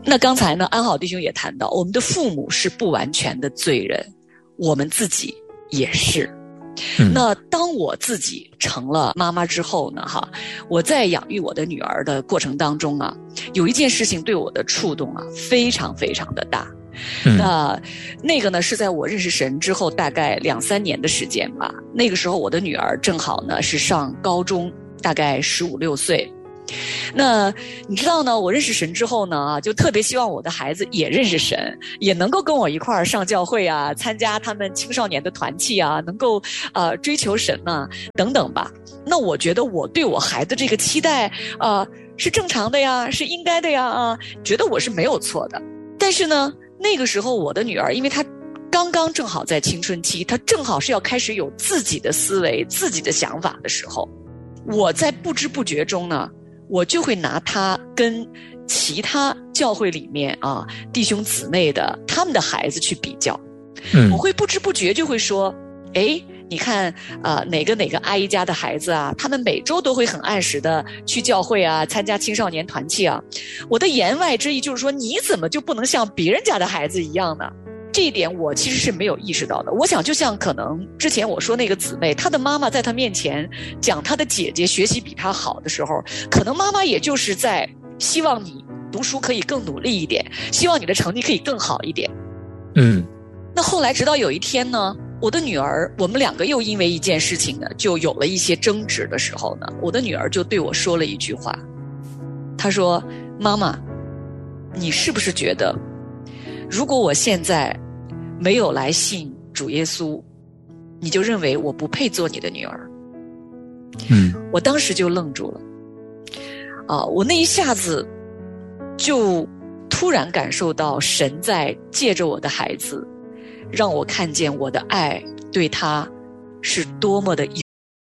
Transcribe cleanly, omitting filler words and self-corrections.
那刚才呢，安好弟兄也谈到，我们的父母是不完全的罪人，我们自己也是。那当我自己成了妈妈之后呢，我在养育我的女儿的过程当中啊，有一件事情对我的触动啊，非常非常的大。那个呢是在我认识神之后大概2-3年的时间吧。那个时候我的女儿正好呢是上高中，大概15、16岁。那你知道呢，我认识神之后呢，就特别希望我的孩子也认识神，也能够跟我一块儿上教会啊，参加他们青少年的团契啊，能够追求神啊等等吧。那我觉得我对我孩子这个期待是正常的呀，是应该的呀觉得我是没有错的。但是呢，那个时候我的女儿，因为她刚刚正好在青春期，她正好是要开始有自己的思维、自己的想法的时候，我在不知不觉中呢，我就会拿他跟其他教会里面弟兄姊妹的他们的孩子去比较。我会不知不觉就会说，你看哪个阿姨家的孩子啊，他们每周都会很按时的去教会啊，参加青少年团契啊。我的言外之意就是说，你怎么就不能像别人家的孩子一样呢？这一点我其实是没有意识到的。我想就像可能之前我说那个姊妹，她的妈妈在她面前讲她的姐姐学习比她好的时候，可能妈妈也就是在希望你读书可以更努力一点，希望你的成绩可以更好一点。那后来直到有一天呢，我的女儿，我们2个又因为一件事情呢就有了一些争执的时候呢，我的女儿就对我说了一句话。她说，妈妈，你是不是觉得如果我现在没有来信主耶稣，你就认为我不配做你的女儿？我当时就愣住了。我那一下子就突然感受到神在借着我的孩子，让我看见我的爱对他是多么的